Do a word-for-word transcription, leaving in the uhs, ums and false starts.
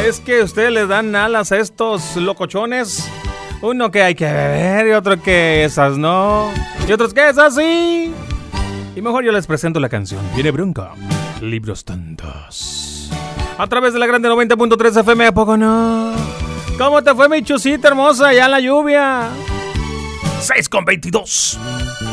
Es que ustedes les dan alas a estos locochones. Uno que hay que beber y otro que esas no. Y otros que esas sí. Y mejor yo les presento la canción. Viene Bronca. Libros tantos. A través de la grande noventa punto tres F M, ¿a poco no? ¿Cómo te fue, mi chusita hermosa, allá en la lluvia? seis con veintidós.